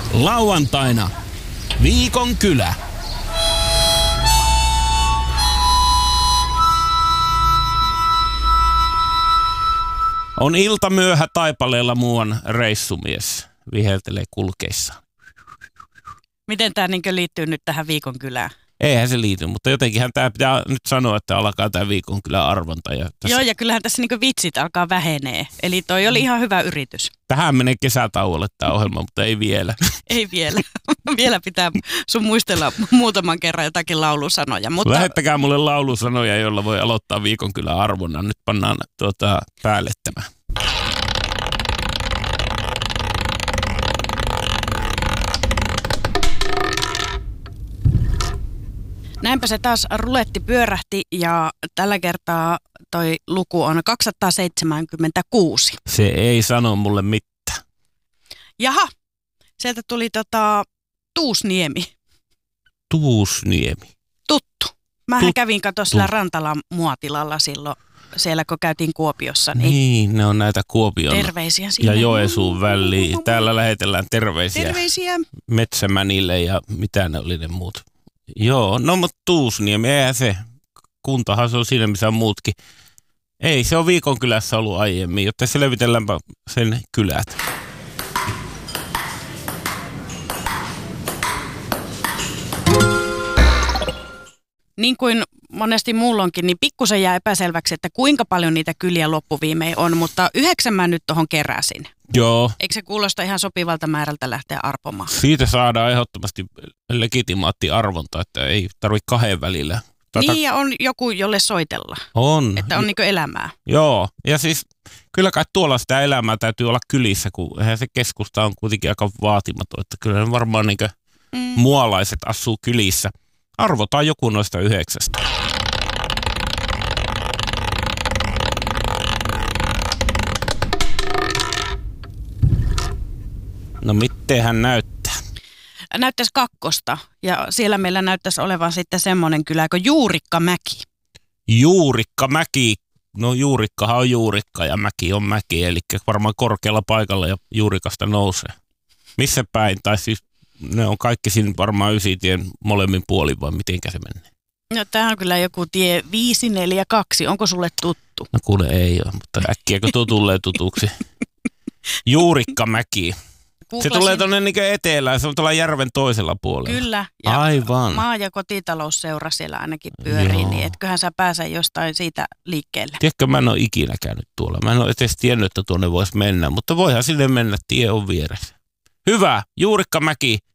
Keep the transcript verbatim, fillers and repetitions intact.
Lauantaina Viikon kylä. On ilta myöhä taipaleella muuan reissumies. Viheltelee kulkeissa. Miten tämä niin liittyy nyt tähän Viikon kylään? Eihän se liity, mutta jotenkinhän tämä pitää nyt sanoa, että alkaa tämä Viikon kylän arvonta. Ja tässä... Joo, ja kyllähän tässä niin vitsit alkaa vähenee. Eli toi oli ihan hyvä yritys. Tähän menee kesätauolle tämä ohjelma, mutta ei vielä. Ei vielä. Vielä pitää sun muistella muutaman kerran jotakin laulusanoja. Mutta... Lähettäkää mulle laulusanoja, joilla voi aloittaa Viikon kylän arvonnan. Nyt pannaan tuota, päälle tämä. Näinpä se taas ruletti pyörähti ja tällä kertaa toi luku on kaksisataaseitsemänkymmentäkuusi. Se ei sano mulle mitään. Jaha, sieltä tuli tota Tuusniemi. Tuusniemi. Tuttu. Mähän Tuttu. kävin kato sillä Rantalan muotilalla silloin, siellä kun käytiin Kuopiossa. Niin, niin ne on näitä Kuopion terveisiä sinne. ja Joensuun väliin. Täällä lähetellään terveisiä, terveisiä Metsämänille ja mitä ne oli ne muut. Joo, no mutta Tuusniemi, eihän se. Kuntahan se on siinä, missä on muutkin. Ei, se on Viikon kylässä ollut aiemmin, jotta selvitelläänpä sen kylät. Niin kuin monesti muulloinkin, niin pikkusen jää epäselväksi, että kuinka paljon niitä kyliä loppuviimein on, mutta yhdeksän mä nyt tuohon keräsin. Joo. Eikö se kuulosta ihan sopivalta määrältä lähteä arpomaan? Siitä saadaan ehdottomasti legitimaatti arvonta, että ei tarvitse kahden välillä. Tätä... Niin, ja on joku, jolle soitella. On. Että on niin kuin elämää. Joo, ja siis kyllä kai tuolla sitä elämää täytyy olla kylissä, kun eihän se keskusta on kuitenkin aika vaatimaton, että kyllä ne varmaan niin kuin mm. mualaiset asuu kylissä. Arvotaan joku noista yhdeksästä. No miten hän näyttää? Näyttäisi kakkosta ja siellä meillä näyttäisi olevan sitten semmoinen kylä kuin Juurikkamäki. Juurikkamäki. No juurikkahan on juurikka ja mäki on mäki, eli varmaan korkealla paikalla ja juurikasta nousee. Missä päin? Tai siis ne on kaikki siinä varmaan Ysitien molemmin puolin vai mitenkä se menee? No tämä on kyllä joku tie viisi neljä kaksi. Onko sulle tuttu? No kuule ei ole, mutta äkkiäkö tuo tulee tutuksi? Juurikkamäki. Googlasin. Se tulee tuonne niin etelään, se on tuolla järven toisella puolella. Kyllä. Ja aivan. Maa- ja kotitalousseura siellä ainakin pyörii, Joo. niin etköhän sä pääse jostain siitä liikkeelle. Tiedätkö, mä en ole ikinä käynyt tuolla. Mä en ole edes tiennyt, että tuonne voisi mennä, mutta voihan sinne mennä, tie on vieressä. Hyvä, Juurikkamäki.